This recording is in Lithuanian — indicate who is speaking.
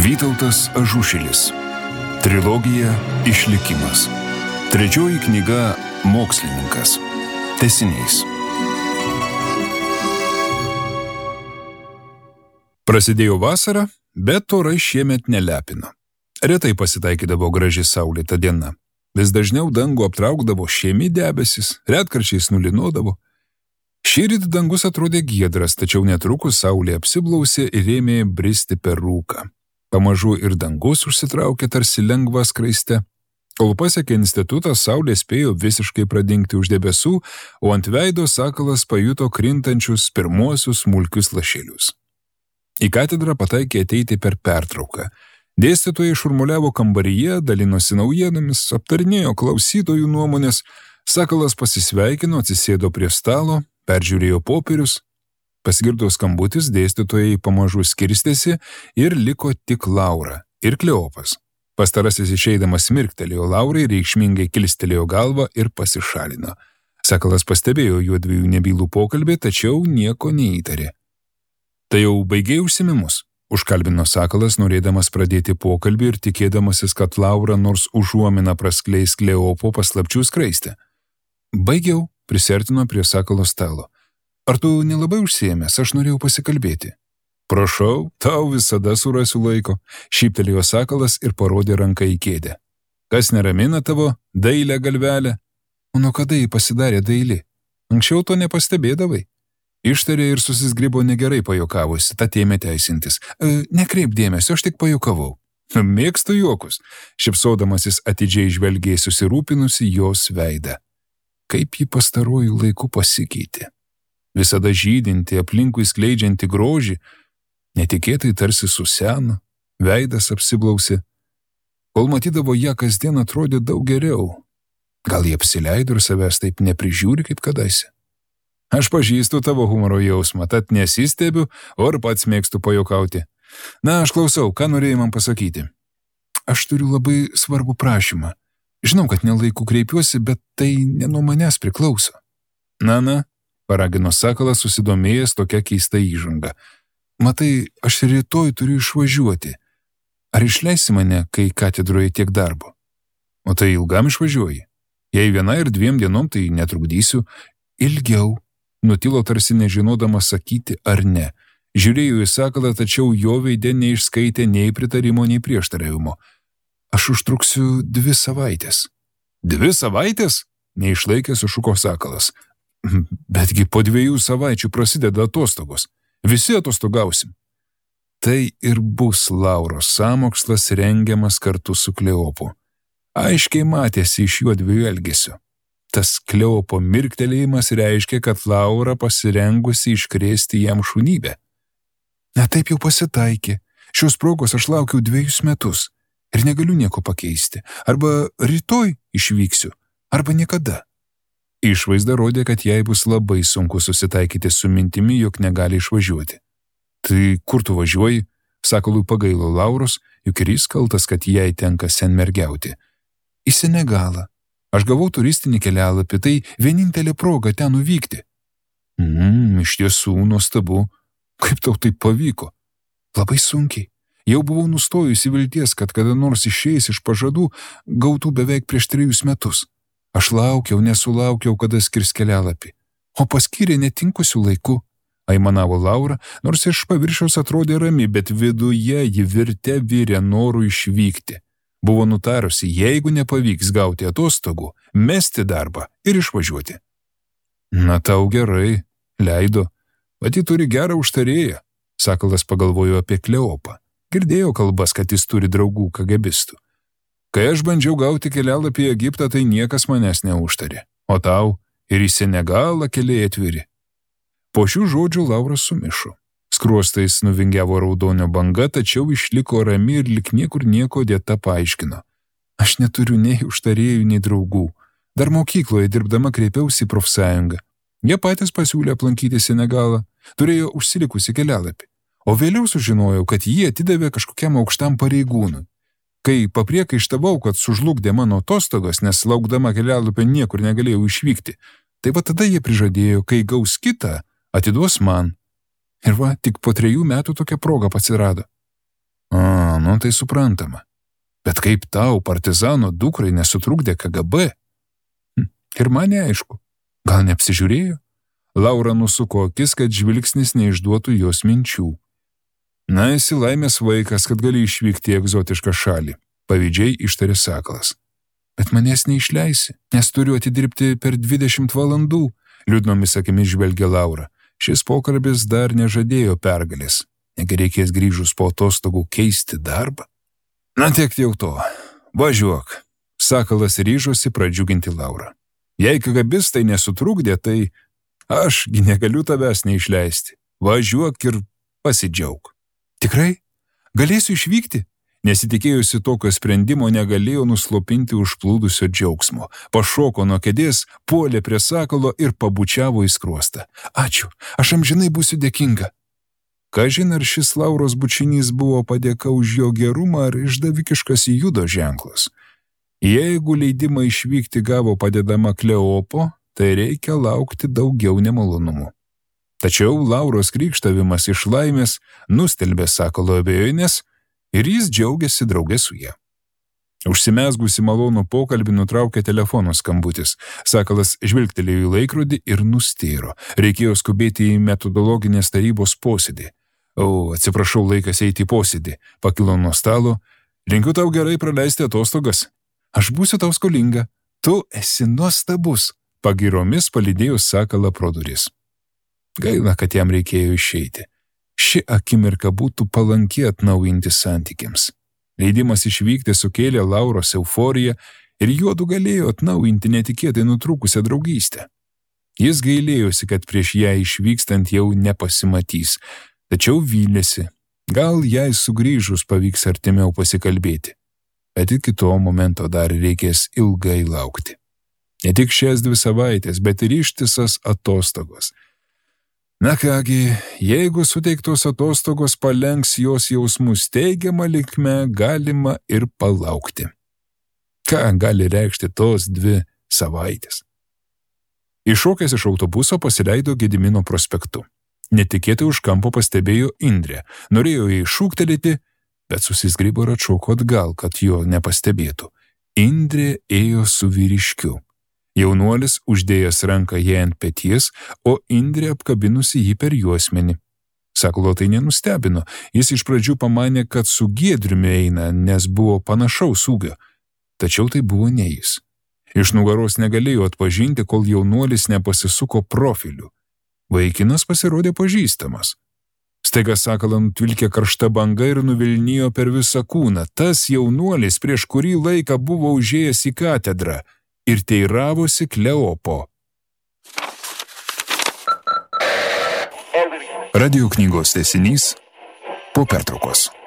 Speaker 1: Vytautas Ažušilis. Trilogija Išlikimas. Trečioji knyga Mokslininkas. Tęsinys. Prasidėjo vasara, bet orai šiemet nelepino. Retai pasitaikydavo graži saulėta diena. Vis dažniau dangų aptraukdavo šėmi debesis, retkarčiais nulinodavo. Šįryt dangus atrodė giedras, tačiau netrukus saulė apsiblausė ir ėmė bristi per rūką. Pamažu ir dangus užsitraukė tarsi lengva skraiste. Kol pasiekė institutą, saulė spėjo visiškai pradingti už debesų, o ant veido sakalas pajuto krintančius pirmuosius smulkius lašelius. Į katedrą pataikė ateiti per pertrauką. Dėstytojai šurmuliavo kambaryje, dalinosi naujienomis, aptarinėjo klausytojų nuomonės. Sakalas pasisveikino, atsisėdo prie stalo, peržiūrėjo popierius. Pasigirdo skambutis, dėstytojai pamažu skirstėsi ir liko tik Laura ir Kleopas. Pastarasis išeidamas mirktelėjo Laurai, reikšmingai kilstelėjo galvą ir pasišalino. Sakalas pastebėjo juodviejų nebylų pokalbį, tačiau nieko neįtarė. Tai jau baigė užsiėmimus, užkalbino Sakalas, norėdamas pradėti pokalbį ir tikėdamasis, kad Laura nors užuomina praskleis Kleopo paslapčių skraistę. Baigiau, prisiartino prie Sakalo stalo. Ar tu nelabai užsiėmęs, aš norėjau pasikalbėti. Prašau, tau visada surasiu laiko, šyptelėjo Sakalas ir parodė ranką į kėdę. Kas neramina tavo dailę galvelę? O nuo kada jį pasidarė daili? Anksčiau to nepastebėdavai. Ištarė ir susizgribo negerai pajuokavusi, tad ėmė teisintis. Nekreip dėmesio, aš tik pajukavau. Mėgstu juokus, šipsodamasis atidžiai žvelgė susirūpinusi jos veidą. Kaip ji pastaruoju laiku pasikeitė. Visada žydinti, aplinkui skleidžianti grožį, netikėtai tarsi suseno, veidas apsiblausė. Kol matydavo ją kasdien atrodė daug geriau. Gal jie apsileido ir savęs taip neprižiūri kaip kadaise. Aš pažįstu tavo humoro jausmą, tad nesistebiu, o ir pats mėgstu pajuokauti. Na, aš klausau, ką norėjai man pasakyti? Aš turiu labai svarbų prašymą. Žinau, kad nelaiku kreipiuosi, bet tai ne nuo manęs priklauso. Na, paragino Sakalas, susidomėjęs tokia keista įžanga. Matai, aš rytoj turiu išvažiuoti. Ar išleisi mane, kai katedroje tiek darbo? O tai ilgam išvažiuoji? Jei 1 ir 2 dienom, tai netrukdysiu. Ilgiau, nutilo tarsi nežinodama sakyti ar ne. Žiūrėjau į Sakalą, tačiau jo veide neišskaitė nei pritarimo, nei prieštaravimo. Aš užtruksiu 2 savaitės. 2 savaitės? Neišlaikė sušuko Sakalas. Betgi po 2 savaičių prasideda atostogos. Visi atostogausim. Tai ir bus Lauros sąmokslas rengiamas kartu su Kleopu. Aiškiai matėsi iš juodviejų elgesio. Tas Kleopo mirktelėjimas reiškia, kad Laura pasirengusi iškrėsti jam šunybę. Ne taip jau pasitaikė. Šios progos aš laukiau 2 metus ir negaliu nieko pakeisti. Arba rytoj išvyksiu, arba niekada. Išvaizda rodė, kad jai bus labai sunku susitaikyti su mintimi, jog negali išvažiuoti. Tai kur tu važiuoji? Sakalui pagailo Lauros, juk ir jis kaltas, kad jai tenka senmergiauti. Į Senegalą. Aš gavau turistinį kelialapį, tai vienintelė proga ten nuvykti. Iš tiesų nuostabu. Kaip tau tai pavyko? Labai sunkiai. Jau buvau nustojusi vilties, kad kada nors išeis iš pažadų, gautų beveik prieš 3 metus. Aš laukiau, nesulaukiau, kada skirs kelialapį. O paskyrė netinkusių laiku, aimanavo Laura, nors iš paviršiaus atrodė rami, bet viduje ji virė norų išvykti. Buvo nutarusi, jeigu nepavyks gauti atostogų, mesti darbą ir išvažiuoti. Na tau gerai, leido. Pati turi gerą užtarėją. Sakalas pagalvojo apie Kleopą. Girdėjo kalbas, kad jis turi draugų kagabistų. Kai aš bandžiau gauti kelialapį į Egiptą, tai niekas manęs neužtarė. O tau ir į Senegalą keliai atviri. Po šių žodžių Laura sumišo. Skruostais nuvingiavo raudonio banga, tačiau išliko rami ir lyg niekur nieko dėta paaiškino. Aš neturiu nei užtarėjų, nei draugų. Dar mokykloje dirbdama kreipiausi į profsąjungą. Jie patys pasiūlė aplankyti Senegalą, turėjo užsilikusi kelialapį. O vėliau sužinojau, kad jį atidavė kažkokiam aukštam pareigūnui. Kai papriekaištavau, kad sužlugdė mano atostogos, nes laukdama kelialapio niekur negalėjau išvykti, tai va tada jie prižadėjo, kai gaus kitą, atiduos man. Ir va, tik po 3 metų tokia proga atsirado. Tai suprantama. Bet kaip tau, partizano dukrai, nesutrukdė KGB? Ir man neaišku. Gal neapsižiūrėjo? Laura nusuko akis, kad žvilgsnis neišduotų jos minčių. Na, esi laimės vaikas, kad gali išvykti į egzotišką šalį, pavydžiai ištarė Sakalas. Bet manęs neišleisi, nes turiu atidirbti per 20 valandų, liūdnomis akimis žvelgė Laura. Šis pokalbis dar nežadėjo pergalės. Negi reikės grįžus po atostogų keisti darbą? Na tiek jau to. Važiuok. Sakalas ryžosi pradžiuginti Laurą. Jei KGBistai nesutrukdė, tai ašgi negaliu tavęs neišleisti. Važiuok ir pasidžiauk. Tikrai? Galėsiu išvykti? Nesitikėjusi tokio sprendimo negalėjo nuslopinti užplūdusio džiaugsmo. Pašoko nuo kėdės, puolė prie Sakalo ir pabučiavo į skruostą. Ačiū, aš amžinai būsiu dėkinga. Kažin ar šis Lauros bučinys buvo padėka už jo gerumą ar išdavikiškas judo ženklas. Jeigu leidimą išvykti gavo padedama Kleopo, tai reikia laukti daugiau nemalonumų. Tačiau Lauros krykštavimas iš laimės nustelbė Sakalo abejonės ir jis džiaugiasi draugė su ja. Užsimezgusi malonų pokalbį nutraukė telefono skambutis. Sakalas žvilgtelėjo į laikrodį ir nustėro. Reikėjo skubėti į metodologinės tarybos posėdį. Atsiprašau, laikas eiti į posėdį. Pakilo nuo stalo. Linkiu tau gerai praleisti atostogas. Aš būsiu tau skolinga. Tu esi nuostabus. Pagiromis palydėjo Sakalą pro duris. Gaila, kad jam reikėjo išeiti. Ši akimirka būtų palanki atnaujinti santykiams. Leidimas išvykti sukėlė Lauros euforiją ir juodu galėjo atnaujinti netikėtai nutrūkusią draugystę. Jis gailėjosi, kad prieš ją išvykstant jau nepasimatys, tačiau vylėsi, gal jai sugrįžus pavyks artimiau pasikalbėti. Bet iki to momento dar reikės ilgai laukti. Ne tik šias 2 savaitės, bet ir ištisas atostogos. Na kągi, jeigu suteiktos atostogos palenks jos jausmus teigiamą linkme, galima ir palaukti. Ką gali reikšti tos 2 savaitės? Iššokęs iš autobuso pasileido Gedimino prospektu. Netikėtai už kampo pastebėjo Indrę. Norėjo jai šūktelėti, bet susizgrybo ir atšoko atgal, kad jo nepastebėtų. Indrė ėjo su vyriškiu. Jaunuolis uždėjęs ranką jai ant peties, o Indrė apkabinusi jį per juosmenį. Sakalo tai nenustebino. Jis iš pradžių pamanė, kad su Giedriumi eina, nes buvo panašaus ūgio. Tačiau tai buvo ne jis. Iš nugaros negalėjo atpažinti, kol jaunuolis nepasisuko profiliu. Vaikinas pasirodė pažįstamas. Staiga Sakalą nutvilkė karšta banga ir nuvilnijo per visą kūną. Tas jaunuolis prieš kurį laiką buvo užėjęs į katedrą ir teiravosi Kleopo. Radio knygos tęsinys po pertraukos.